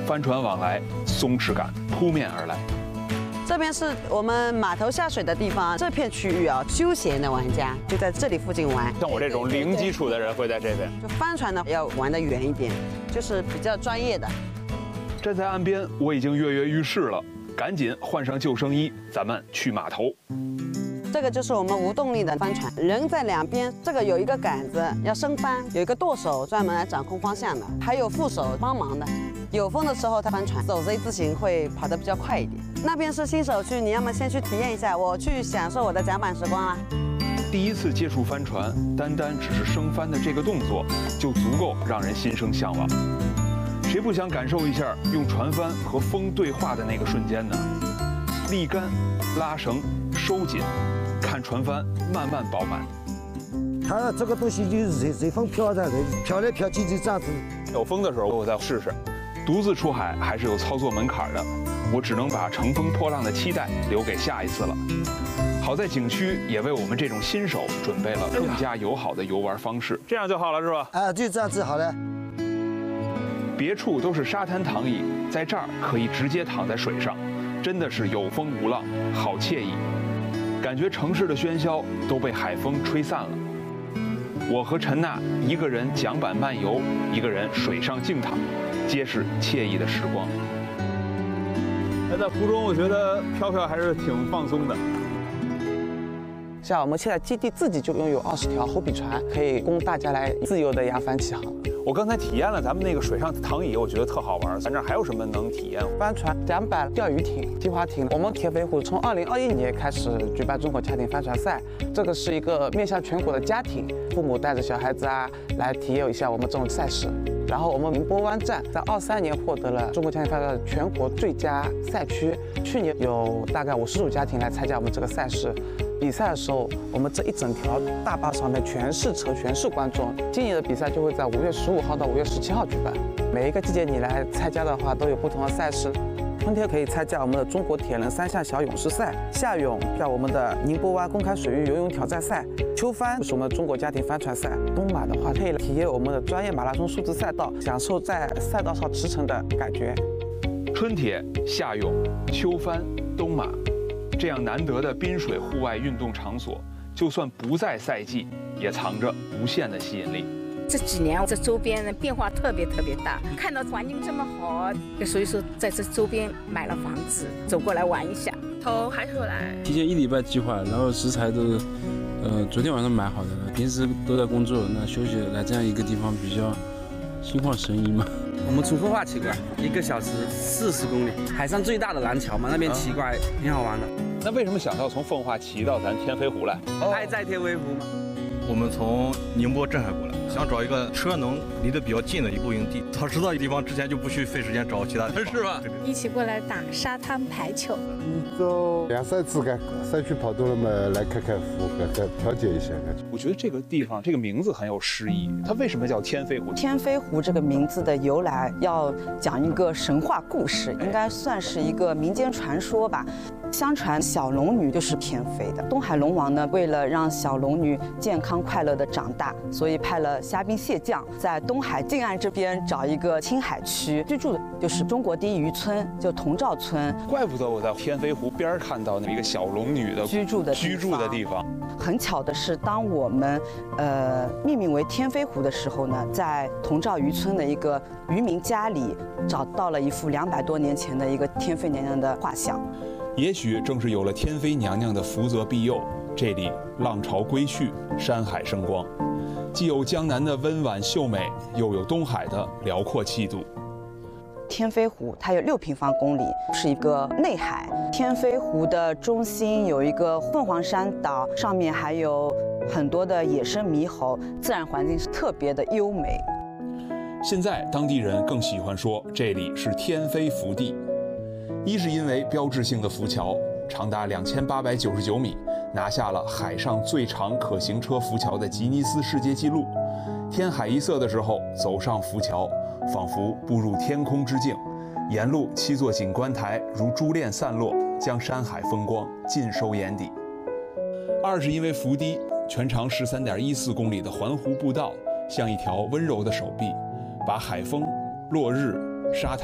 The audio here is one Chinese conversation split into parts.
帆船往来，松弛感扑面而来。 这边是我们码头下水的地方，这片区域啊，休闲的玩家就在这里附近玩。 像我这种零基础的人会在这边。 就帆船呢要玩得远一点，就是比较专业的。 站在岸边，我已经跃跃欲试了，赶紧换上救生衣，咱们去码头。 这个就是我们无动力的帆船，人在两边，这个有一个杆子要升帆，有一个舵手专门来掌控方向的，还有副手帮忙的。有风的时候，它帆船走 Z 字形会跑得比较快一点。那边是新手区，你要么先去体验一下，我去享受我的甲板时光啦。 第一次接触帆船，单单只是升帆的这个动作，就足够让人心生向往。谁不想感受一下用船帆和风对话的那个瞬间呢？立竿、拉绳、收紧，看船帆慢慢饱满。 它这个东西就是随风飘的，飘来飘去就这样子。 有风的时候我再试试。独自出海还是有操作门槛的，我只能把乘风破浪的期待留给下一次了。好在景区也为我们这种新手准备了更加友好的游玩方式。这样就好了是吧？ 啊，就这样子好了。 别处都是沙滩躺椅，在这儿可以直接躺在水上，真的是有风无浪，好惬意。感觉城市的喧嚣都被海风吹散了。我和陈娜一个人桨板漫游，一个人水上静躺，皆是惬意的时光。在湖中，我觉得飘飘还是挺放松的。 像我们现在基地自己就拥有20条后比船，可以供大家来自由的扬帆起航。 我刚才体验了咱们那个水上躺椅，我觉得特好玩。咱这儿还有什么能体验？ 帆船、桨板、钓鱼艇、皮划艇。我们天飞湖从2021年开始举办中国家庭帆船赛，这个是一个面向全国的家庭，父母带着小孩子啊来体验一下我们这种赛事。然后我们宁波湾站在23年获得了中国家庭帆船全国最佳赛区，去年有大概50组家庭来参加我们这个赛事。比赛的时候，我们这一整条大坝上面全是车，全是观众。今年的比赛就会在5月15号到5月17号举办。每一个季节你来参加的话，都有不同的赛事。春天可以参加我们的中国铁人3项小勇士赛，夏泳在我们的宁波湾公开水域游泳挑战赛，秋帆是我们中国家庭帆船赛，冬马的话可以体验我们的专业马拉松数字赛道，享受在赛道上驰骋的感觉。 春铁、夏泳、秋帆、冬马。这样难得的滨水户外运动场所，就算不在赛季，也藏着无限的吸引力。 这几年这周边的变化特别大，看到环境这么好，所以说在这周边买了房子，走过来玩一下。 头还是来， 提前1礼拜计划，然后食材都昨天晚上买好的了。平时都在工作，那休息来这样一个地方比较心旷神怡嘛。 我们从奉化骑过来，1个小时40公里，海上最大的蓝桥嘛，那边骑过来挺好玩的。 那为什么想到从奉化骑到咱天飞湖来？ 爱在天飞湖吗？ 我们从宁波镇海过来，想找一个车能离得比较近的一个露营地。早知道地方之前就不去费时间找其他地方，是吧？ 一起过来打沙滩排球。 一周2、3次干，山区跑多了嘛，来开湖，调节一下。 我觉得这个地方这个名字很有诗意，它为什么叫天飞湖？ 天飞湖这个名字的由来，要讲一个神话故事，应该算是一个民间传说吧。相传小龙女就是天飞的，东海龙王呢，为了让小龙女健康快乐的长大，所以派了虾兵蟹将在东海近岸这边找一个青海区居住的，就是中国第一渔村，就同照村。 怪不得我在天飞湖边看到那一个小龙女的居住的地方。 很巧的是，当我们命名为天飞湖的时候呢，在同照渔村的一个渔民家里找到了一幅200多年前的一个天妃娘娘的画像。 也许正是有了天妃娘娘的福泽庇佑，这里浪潮归去，山海生光，既有江南的温婉秀美，又有东海的辽阔气度。 天飞湖它有6平方公里，是一个内海。天飞湖的中心有一个凤凰山岛，上面还有很多的野生猕猴，自然环境是特别的优美。 现在当地人更喜欢说这里是天飞福地，一是因为标志性的浮桥长达2899米，拿下了海上最长可行车浮桥的吉尼斯世界纪录。天海一色的时候，走上浮桥，仿佛步入天空之境，沿路7座景观台如珠链散落，将山海风光尽收眼底。二是因为福堤全长13.14公里的环湖步道，像一条温柔的手臂，把海风、落日、沙滩、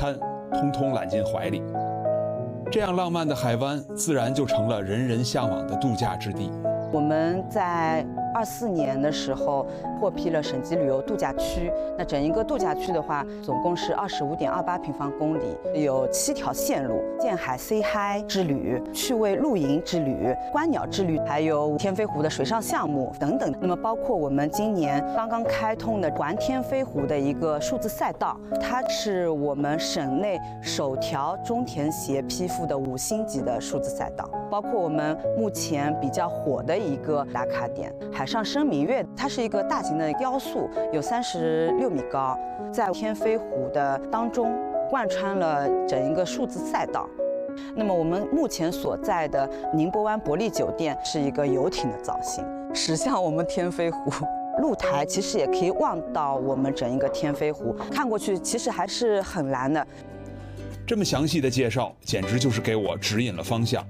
通通揽进怀里。这样浪漫的海湾，自然就成了人人向往的度假之地。 我们在24年的时候获批了省级旅游度假区。那整一个度假区的话，总共是25.28平方公里，有7条线路：建海 Say Hi 之旅、趣味露营之旅、观鸟之旅，还有天飞湖的水上项目等等。那么包括我们今年刚刚开通的环天飞湖的一个数字赛道，它是我们省内首条中田协批复的5星级的数字赛道。包括我们目前比较火的一个打卡点海上生明月，它是一个大型的雕塑，有36米高，在天飞湖的当中贯穿了整一个数字赛道。那么我们目前所在的宁波湾伯利酒店是一个游艇的造型，驶向我们天飞湖。露台其实也可以望到我们整一个天飞湖，看过去其实还是很蓝的。 这么详细的介绍，简直就是给我指引了方向。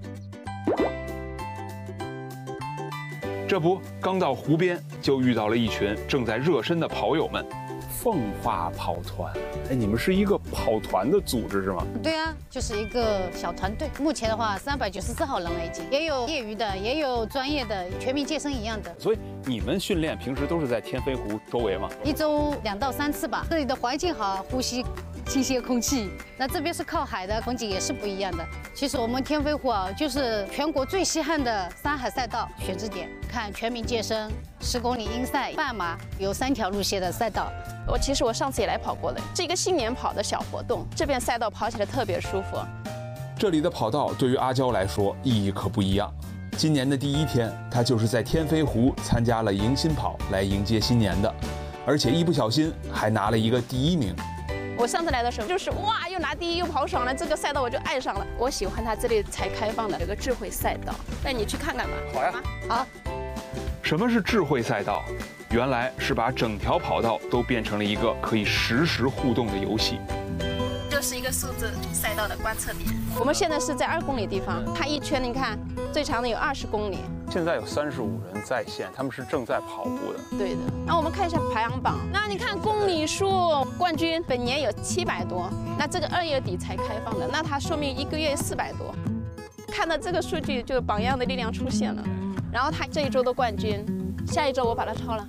这不，刚到湖边就遇到了一群正在热身的跑友们。奉化跑团，哎，你们是一个跑团的组织是吗？ 对啊，就是一个小团队。目前的话，394号人了已经，也有业余的，也有专业的，全民健身一样的。 所以你们训练平时都是在天飞湖周围吗 ？1周2到3次吧。这里的环境好，呼吸新鲜空气。那这边是靠海的，风景也是不一样的。其实我们天飞湖啊，就是全国最稀罕的山海赛道选址点。看全民健身、10公里英赛、半马，有3条路线的赛道。 其实我上次也来跑过了，是一个新年跑的小活动。这边赛道跑起来特别舒服。 这里的跑道对于阿娇来说意义可不一样。今年的第1天，她就是在天飞湖参加了迎新跑来迎接新年的，而且一不小心还拿了一个第1名。 我上次来的时候就是哇，又拿第1又跑爽了，这个赛道我就爱上了。我喜欢它这里才开放的这个智慧赛道，带你去看看吧。 好呀， 好。 什么是智慧赛道？原来是把整条跑道都变成了一个可以实时互动的游戏。 这是一个数字赛道的观测点。我们现在是在2公里地方，它一圈你看最长的有20公里。 现在有35人在线，他们是正在跑步的。 对的。然后我们看一下排行榜，那你看公里数冠军本年有700多，那这个2月底才开放的，那它说明1个月400多。看到这个数据，就榜样的力量出现了。然后他这一周的冠军，下一周我把他超了。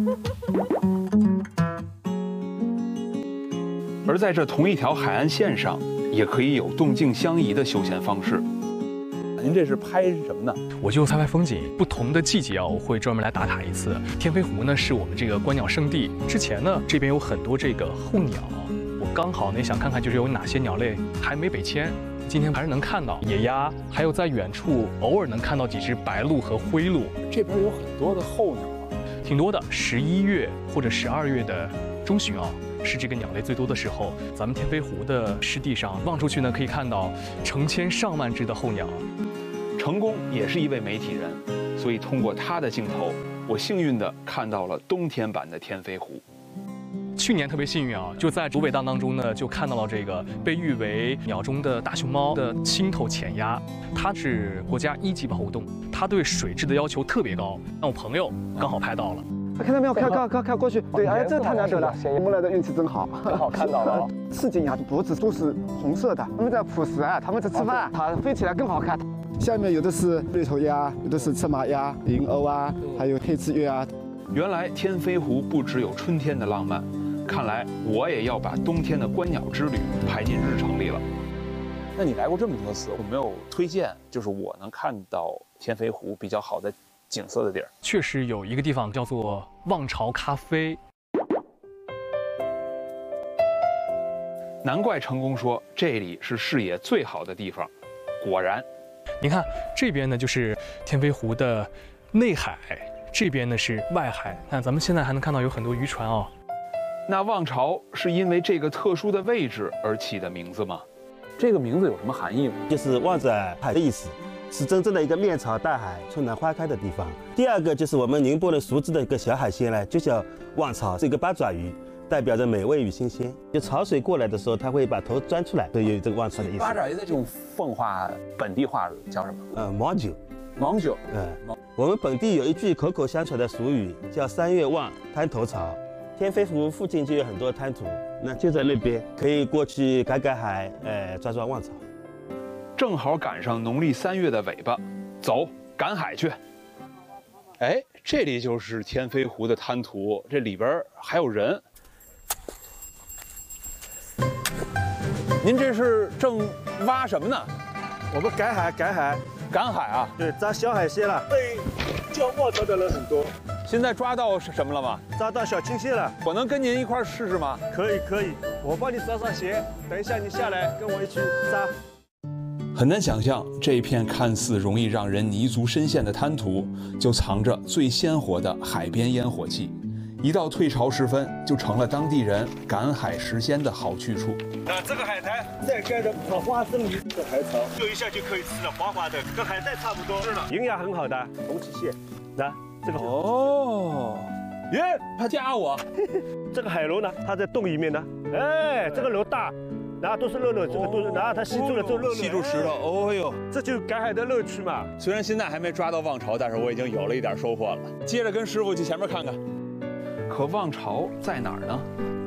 而在这同一条海岸线上，也可以有动静相宜的休闲方式。您这是拍什么呢？ 我就拍风景。不同的季节啊，我会专门来打卡一次。天飞湖呢是我们这个观鸟圣地。之前呢，这边有很多这个候鸟，我刚好呢想看看就是有哪些鸟类还没北迁。今天还是能看到野鸭，还有在远处偶尔能看到几只白鹭和灰鹭。 这边有很多的候鸟啊， 挺多的。11月或者12月的中旬啊，是这个鸟类最多的时候。咱们天飞湖的湿地上望出去呢，可以看到成千上万只的候鸟。 成功也是一位媒体人，所以通过他的镜头，我幸运地看到了冬天版的天飞湖。 去年特别幸运啊，就在竹北荡当中呢，就看到了这个被誉为鸟中的大熊猫的青头浅鸭，它是国家1级保护动物，它对水质的要求特别高。那我朋友刚好拍到了， 看到没有？看过去。对，哎，这太难得了，我们来的运气真好， 刚好看到了。 刺锦鸭的脖子都是红色的，它们在捕食啊，它们在吃饭，它飞起来更好看。下面有的是绿头鸭，有的是赤马鸭、银鸥啊，还有黑翅鸢啊。 原来天飞湖不只有春天的浪漫。看来我也要把冬天的观鸟之旅排进日程里了。那你来过这么多次，有没有推荐就是我能看到天飞湖比较好的景色的地儿？ 确实有一个地方叫做望潮咖啡。 难怪成功说这里是视野最好的地方。果然， 你看这边呢就是天飞湖的内海，这边呢是外海。看咱们现在还能看到有很多渔船哦。 那望潮是因为这个特殊的位置而起的名字吗？这个名字有什么含义吗？ 就是望着海的意思，是真正的一个面朝大海、春暖花开的地方。第二个就是我们宁波人熟知的一个小海鲜呢，就叫望潮，是一个八爪鱼，代表着美味与新鲜。就潮水过来的时候，它会把头钻出来，所以有这个望潮的意思。 八爪鱼的这种奉化本地话叫什么？ 芒酒。 芒酒。 我们本地有一句口口相传的俗语，叫3月望滩头潮。 天飞湖附近就有很多滩涂，那就在那边，可以过去赶赶海，抓抓望潮。 正好赶上农历3月的尾巴，走，赶海去。哎，这里就是天飞湖的滩涂，这里边还有人。您这是正挖什么呢？ 我们赶海， 赶海啊！ 对，抓小海鲜了。对，叫望潮的人很多。 现在抓到什么了吗？ 抓到小青蟹了。 我能跟您一块试试吗？ 可以，我帮你上鞋，等一下你下来跟我一起抓。 很难想象，这一片看似容易让人泥足深陷的滩涂，就藏着最鲜活的海边烟火气。一到退潮时分，就成了当地人赶海食鲜的好去处。 那这个海苔再盖着桃花生米的海草，丢一下就可以吃了，滑滑的，跟海带差不多。是的，营养很好的红鳍蟹。那这个哦，耶，他夹我。 这个海螺呢，它在洞里面呢。哎，这个螺大。然后都是肉，这个都是，然后它吸住了这肉， 吸住石头，哦呦， 这就是赶海的乐趣嘛。 虽然现在还没抓到望潮，但是我已经有了一点收获了。接着跟师傅去前面看看。可望潮在哪儿呢？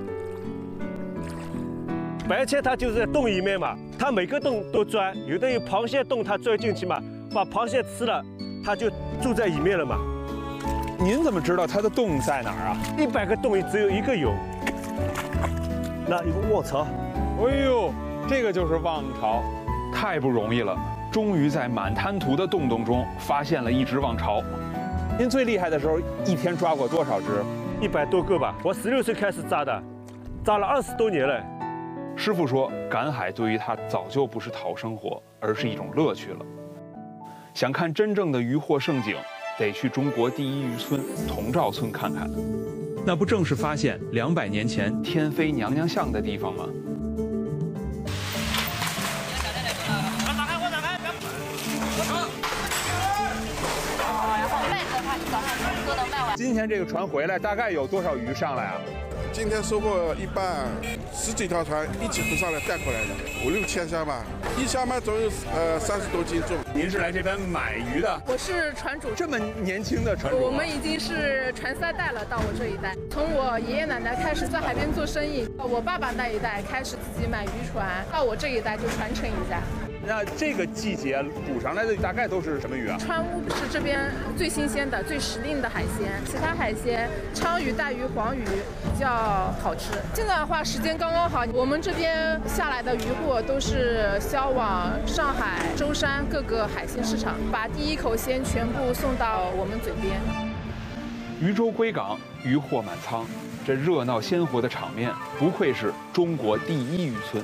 白切它就是在洞里面嘛，它每个洞都钻，有的有螃蟹洞，它钻进去嘛，把螃蟹吃了，它就住在里面了嘛。 您怎么知道它的洞在哪儿啊 ？100个洞里只有1个有。那有个望潮。 哎呦，这个就是望潮，太不容易了！终于在满滩涂的洞洞中发现了一只望潮。您最厉害的时候，一天抓过多少只 ？100多个吧。我16岁开始抓的，抓了20多年了。 师傅说，赶海对于他早就不是讨生活，而是一种乐趣了。想看真正的渔获盛景，得去中国第一渔村童肇村看看。那不正是发现200年前天飞娘娘像的地方吗？今天这个船回来大概有多少鱼上来啊？ 今天收获一半，10几条船一起浮上来带回来的，5、6千箱吧，一箱嘛总有30多斤重。 您是来这边买鱼的？ 我是船主。 这么年轻的船主？ 我们已经是传3代了，到我这一代。从我爷爷奶奶开始在海边做生意，我爸爸那一代开始自己买渔船，到我这一代就传承一下。 那这个季节捕上来的大概都是什么鱼啊？ 川乌是这边最新鲜的、最时令的海鲜，其他海鲜鲳鱼、带鱼、黄鱼比较好吃。现在的话时间刚刚好，我们这边下来的渔货都是销往上海、舟山各个海鲜市场，把第一口鲜全部送到我们嘴边。 渔舟归港，渔获满仓，这热闹鲜活的场面，不愧是中国第一渔村。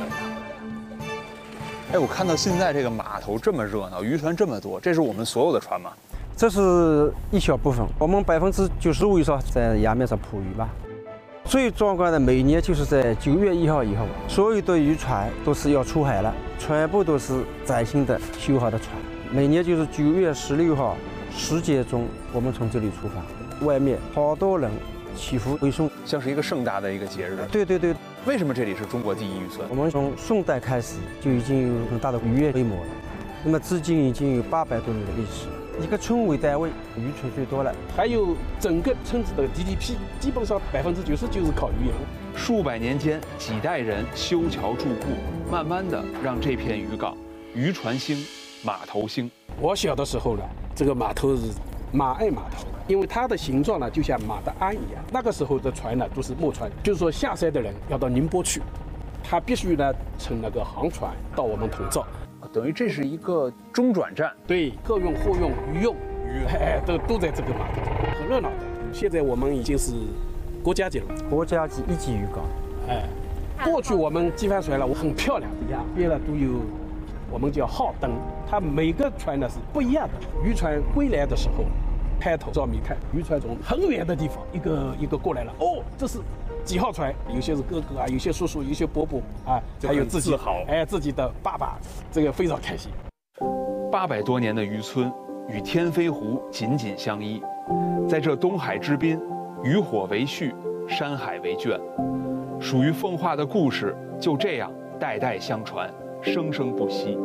哎，我看到现在这个码头这么热闹，渔船这么多，这是我们所有的船吗？ 这是一小部分，我们95%以上在崖面上捕鱼吧。最壮观的每年就是在9月1号以后，所有的渔船都是要出海了，全部都是崭新的修好的船。每年就是9月16号10点钟，我们从这里出发，外面好多人祈福回送， 像是一个盛大的一个节日。 对对对。 为什么这里是中国第一渔村？ 我们从宋代开始就已经有很大的渔业规模了，那么至今已经有800多年的历史。一个村为单位，渔村最多了， 还有整个村子的 GDP 基本上90%就是靠渔业。 数百年间，几代人修桥筑固，慢慢的让这片渔港渔船兴，码头兴。 我小的时候呢，这个码头是马爱码头，因为它的形状呢就像马的鞍一样。那个时候的船呢都是木船，就是说下山的人要到宁波去，他必须呢乘那个航船到我们铜肇， 等于这是一个中转站。 对，客运、货运、渔用，都在这个码头，很热闹的。现在我们已经是国家级了， 国家级1级渔港。 哎，过去我们机帆船了，很漂亮的呀，边了都有我们叫号灯，它每个船呢是不一样的。渔船归来的时候，抬头照明看，渔船从很远的地方一个一个过来了。哦，这是几号船？有些是哥哥啊，有些叔叔，有些伯伯啊，还有自己自己的爸爸，这个非常开心。 800多年的渔村与天飞湖紧紧相依，在这东海之滨，渔火为序，山海为卷，属于奉化的故事就这样代代相传，生生不息。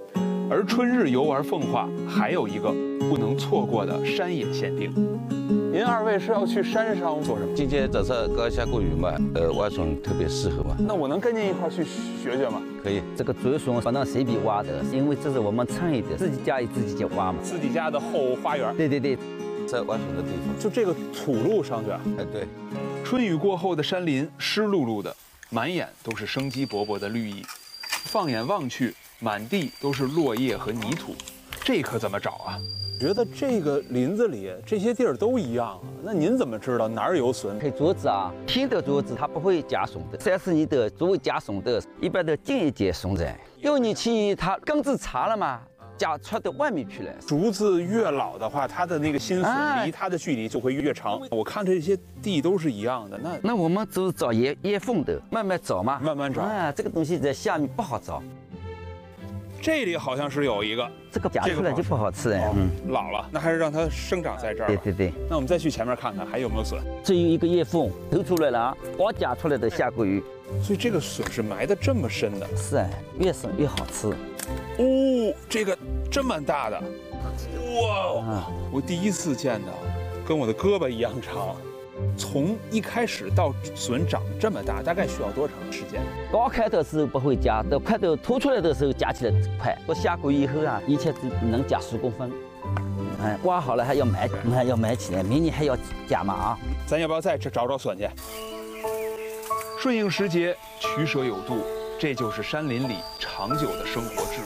而春日游玩奉化还有一个不能错过的山野限定。 您二位是要去山上做什么？ 今天早上刚下过雨嘛，挖笋特别适合嘛。 那我能跟您一块去学学吗？ 可以。 这个竹笋不能随便挖的，因为这是我们村里的，自己家里自己就挖嘛。 自己家的后花园。 对对对， 在挖笋的地方， 就这个土路上去啊。 哎，对。 春雨过后的山林湿漉漉的，满眼都是生机勃勃的绿意。放眼望去，满地都是落叶和泥土，这可怎么找啊？觉得这个林子里这些地儿都一样啊，那您怎么知道哪儿有笋？ 开竹子啊，天的竹子它不会加笋的，30年的只会加笋的，一般都近一节笋在。6年期它根子长了嘛，加出到外面去了。 竹子越老的话，它的那个新笋离它的距离就会越长。我看这些地都是一样的， 那我们只是找叶缝的，慢慢找嘛， 慢慢找。 啊，这个东西在下面不好找。 这里好像是有一个， 这个夹出来就不好吃哎。 老了，那还是让它生长在这儿。 对对对。 那我们再去前面看看还有没有笋。 这有一个叶缝，头出来了啊，刚夹出来的下过雨。 所以这个笋是埋得这么深的。 是哎，越深越好吃。 哦，这个这么大的，哇！我第一次见到，跟我的胳膊一样长。从一开始到笋长这么大，大概需要多长时间？ 刚开的时候不会夹，到快到凸出来的时候夹起来快。我下过以后啊，一切只能夹10公分。哎，挖好了还要埋起来，明年还要夹嘛啊！ 咱要不要再找笋去？顺应时节，取舍有度，这就是山林里长久的生活智慧。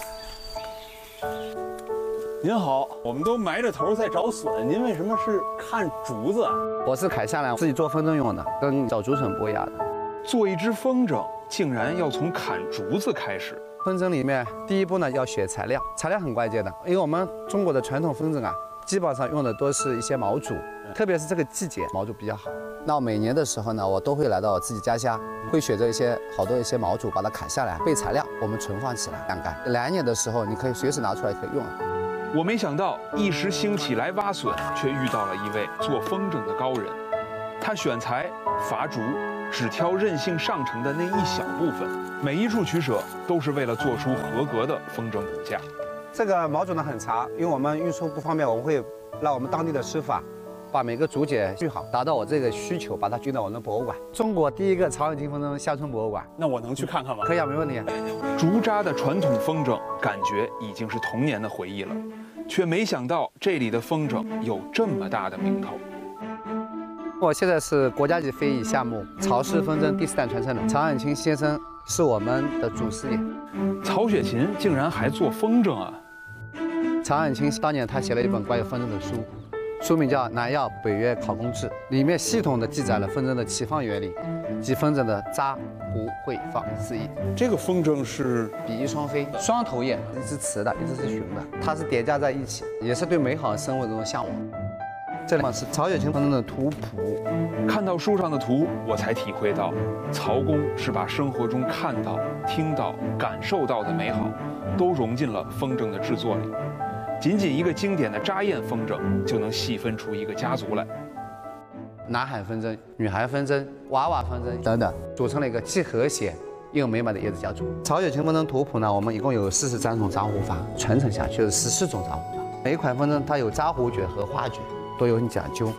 您好，我们都埋着头在找笋，您为什么是看竹子啊？ 我是砍下来自己做风筝用的，跟找竹笋不一样的。 做一只风筝，竟然要从砍竹子开始。 风筝里面第一步呢要选材料，材料很关键的，因为我们中国的传统风筝啊，基本上用的都是一些毛竹，特别是这个季节毛竹比较好。那每年的时候呢，我都会来到我自己家乡，会选择好多毛竹，把它砍下来备材料，我们存放起来晾干。来年的时候，你可以随时拿出来可以用。 我没想到一时兴起来挖笋，却遇到了一位做风筝的高人。他选材伐竹，只挑韧性上乘的那一小部分，每一处取舍都是为了做出合格的风筝骨架。 这个毛竹呢很长，因为我们运输不方便，我们会让我们当地的师傅啊，把每个竹节锯好，达到我这个需求，把它运到我们的博物馆。中国第一个曹永金风筝乡村博物馆。 那我能去看看吗？ 可以啊，没问题。 竹扎的传统风筝，感觉已经是童年的回忆了，却没想到这里的风筝有这么大的名头。 我现在是国家级非遗项目曹氏风筝第4代传承人，曹永清先生是我们的祖师爷。 曹雪芹竟然还做风筝啊！ 曹永清当年他写了一本关于风筝的书，书名叫《南药北约考工志》，里面系统的记载了风筝的起放原理及风筝的扎、糊、会、放4艺。 这个风筝是比翼双飞，双头雁，一只雌的，一只是雄的，它是叠加在一起，也是对美好的生活的一种向往。这里是曹雪芹风筝的图谱。 看到书上的图，我才体会到，曹公是把生活中看到、听到、感受到的美好，都融进了风筝的制作里。仅仅一个经典的扎雁风筝，就能细分出一个家族来。 男孩风筝、女孩风筝、娃娃风筝等等，组成了一个既和谐又美满的叶子家族。曹雪芹风筝图谱呢，我们一共有43种扎糊法，传承下去的14种扎糊法。每一款风筝它有扎糊诀和画诀，都有很讲究。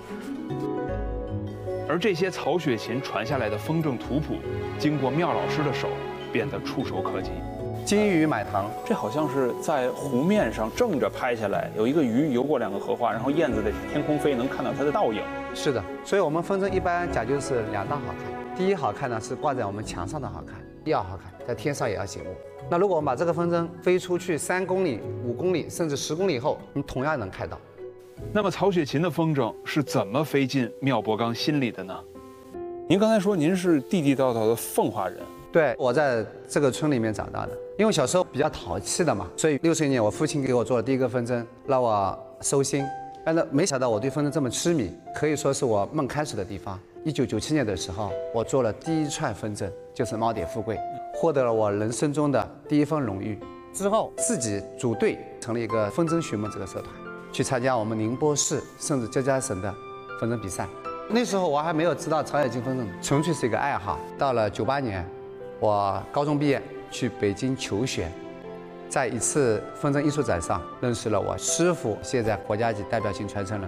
而这些曹雪芹传下来的风筝图谱，经过妙老师的手，变得触手可及。 金鱼买糖， 这好像是在湖面上正着拍下来，有一个鱼游过2个荷花，然后燕子在天空飞，能看到它的倒影。 是的，所以我们风筝一般讲究是2大好看。第一好看呢是挂在我们墙上的好看，第2好看在天上也要醒目。那如果我们把这个风筝飞出去3公里、5公里甚至10公里后，你同样能看到。 那么曹雪芹的风筝是怎么飞进妙伯刚心里的呢？您刚才说您是地地道道的奉化人。 对，我在这个村里面长大的。因为小时候比较淘气的嘛，所以60年我父亲给我做了第一个风筝，让我收心。但是没想到我对风筝这么痴迷，可以说是我梦开始的地方。1997年的时候，我做了第一串风筝，就是猫点富贵，获得了我人生中的第一份荣誉。之后自己组队成立一个风筝寻梦这个社团，去参加我们宁波市甚至浙江省的风筝比赛。那时候我还没有知道曹雪芹风筝，纯粹是一个爱好。到了98年，我高中毕业去北京求学，在一次风筝艺术展上认识了我师傅，现在国家级代表性传承人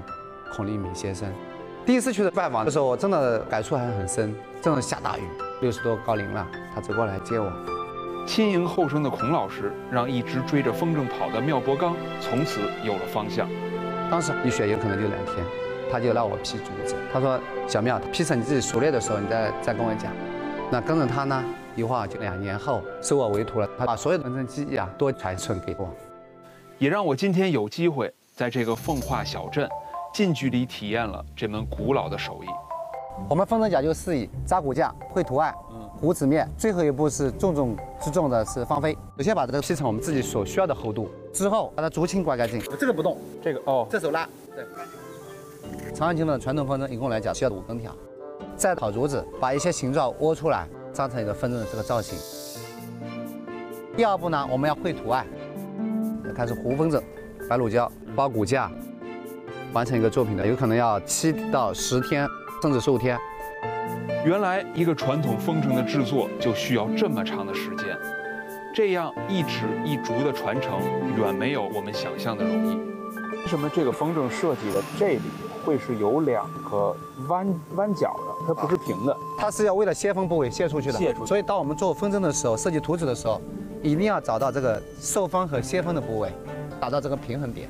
孔令敏先生。第一次去的拜访的时候，我真的感触还很深，正是下大雨，60多高龄了，他走过来接我。 亲迎后生的孔老师，让一直追着风筝跑的妙伯刚从此有了方向。 当时一学有可能就2天，他就让我劈竹子。他说：“小妙，劈成你自己熟练的时候，你再跟我讲。”那跟着他呢，一晃就2年后收我为徒了。他把所有的风筝技艺啊都传承给我， 也让我今天有机会在这个奉化小镇近距离体验了这门古老的手艺。 我们风筝讲究4艺：扎骨架、绘图案、糊纸面，最后一步是重中之重的是放飞。首先把这个劈成我们自己所需要的厚度，之后把它竹青刮干净。这个不动， 这个哦， 这手拉。对。长安京的传统风筝一共来讲需要5根条，再烤竹子，把一些形状窝出来，扎成一个风筝的这个造型。第2步呢，我们要绘图案，开始糊风筝，白乳胶包骨架，完成一个作品的，有可能要7到10天，甚至15天。 原来一个传统风筝的制作就需要这么长的时间，这样一指一竹的传承远没有我们想象的容易。为什么这个风筝设计的这里会是有2个弯角的？它不是平的， 它是要为了泄风部位泄出去的。所以当我们做风筝的时候，设计图纸的时候，一定要找到这个受风和泄风的部位，达到这个平衡点。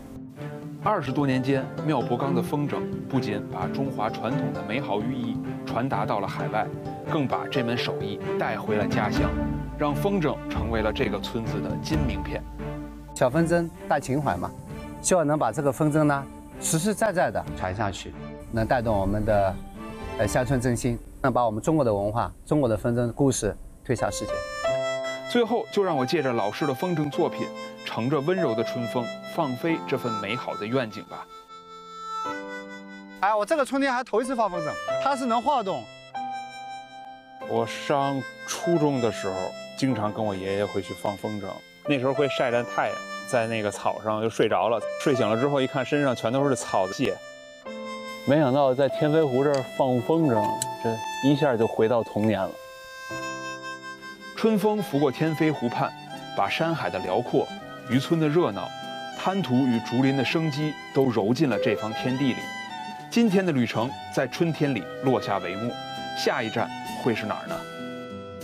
20多年间，妙伯刚的风筝不仅把中华传统的美好寓意传达到了海外，更把这门手艺带回了家乡，让风筝成为了这个村子的金名片。 小风筝大情怀嘛，希望能把这个风筝呢实实在在的传下去，能带动我们的乡村振兴，能把我们中国的文化、中国的风筝故事推向世界。 最后，就让我借着老师的风筝作品，乘着温柔的春风，放飞这份美好的愿景吧。 哎，我这个春天还头一次放风筝，它是能晃动。 我上初中的时候，经常跟我爷爷回去放风筝，那时候会晒着太阳，在那个草上就睡着了，睡醒了之后一看身上全都是草的屑。没想到在天飞湖这儿放风筝，这一下就回到童年了。春风拂过天飞湖畔，把山海的辽阔、渔村的热闹、滩涂与竹林的生机都揉进了这方天地里。今天的旅程在春天里落下帷幕，下一站会是哪儿呢？